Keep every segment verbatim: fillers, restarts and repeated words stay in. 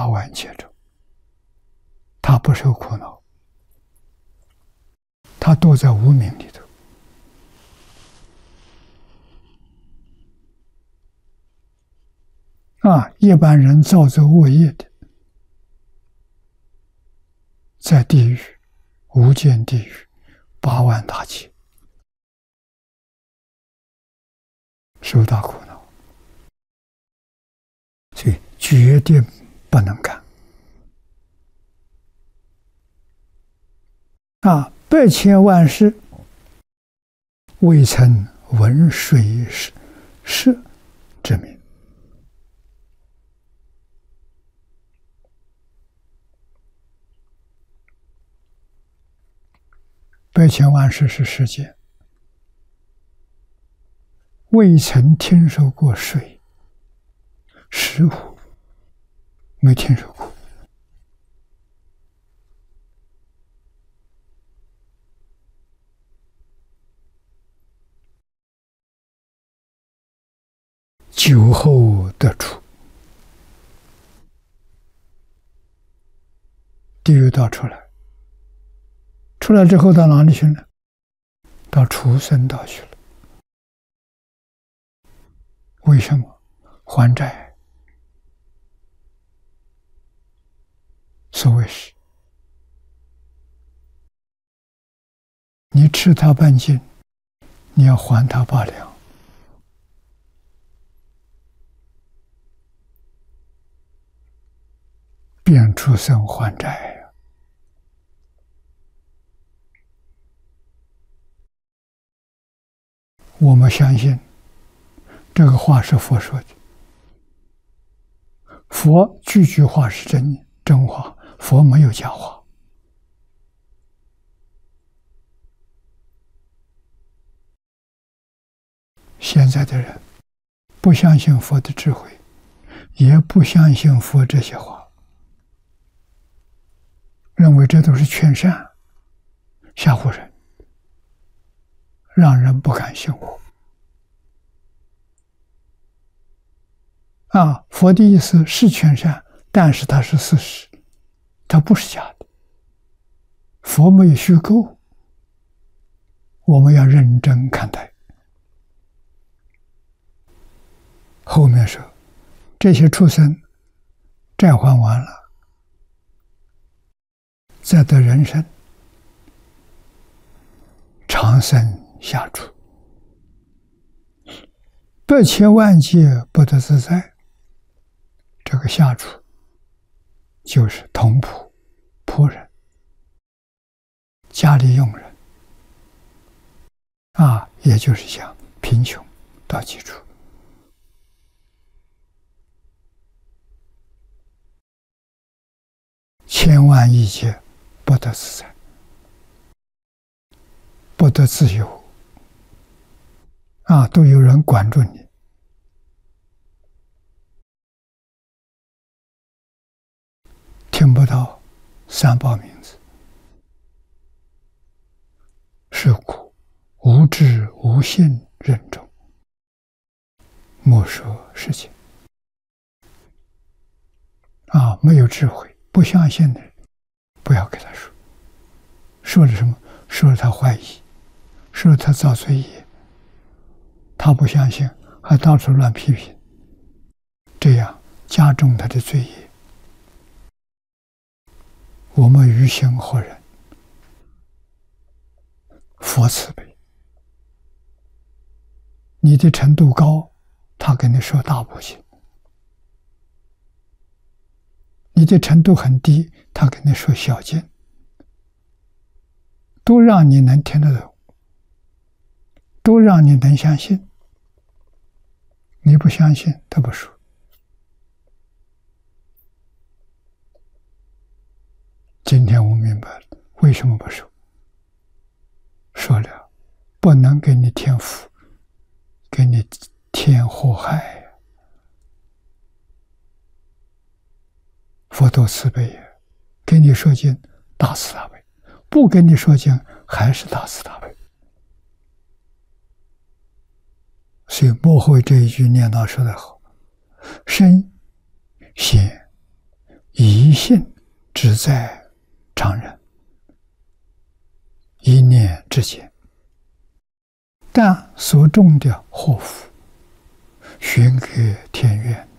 八万劫中，他不受苦恼，他躲在无明里头。啊，一般人造作恶业的，在地狱、无间地狱八万大劫，受大苦恼，所以决定不能干。啊，百千万世未曾闻水是是之名。百千万世是世界，未曾听说过水，石虎没听说过。酒后得出，地狱道出来。出来之后到哪里去呢？到畜生道去了。为什么？还债。所谓是，你吃他半斤，你要还他八两。变畜生还债。我们相信这个话是佛说的，佛句句话是真真话，佛没有假话。现在的人不相信佛的智慧，也不相信佛这些话，认为这都是劝善，吓唬人，让人不敢信我。啊，佛的意思是劝善，但是它是事实，它不是假的。佛没有虚构，我们要认真看待。后面说，这些畜生债还完了，再得人身，长生下处，百千万劫不得自在。这个下处就是童仆、仆人、家里佣人啊，也就是讲贫穷到极处。千万亿劫不得自在，不得自由啊，都有人管住你。听不到三宝名字，是故无智无信人众，莫说事情啊！没有智慧、不相信的人，不要给他说。说了什么？说了他怀疑，说了他造罪业，他不相信，还到处乱批评，这样加重他的罪业。我们于心何忍？佛慈悲，你的程度高，他跟你说大不行；你的程度很低，他跟你说小见，都让你能听得懂，都让你能相信。你不相信，他不说。今天我明白了为什么不说。说了，不能给你添福，给你添祸害。佛陀慈悲，给你说经大慈大悲，不给你说经还是大慈大悲。所以末后这一句念叨说得好：身显以迷信只在常人，一念之间，但所种的祸福，寻隔天远，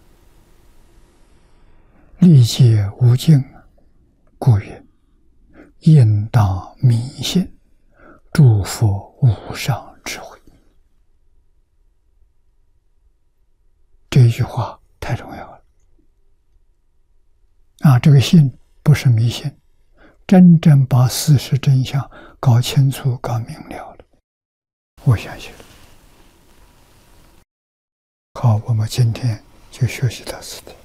历劫无尽，故云：应当迷信，诸佛无上智慧。这一句话太重要了啊！这个信不是迷信，真正把事实真相搞清楚、搞明了了，我相信。好，我们今天就学习到此地。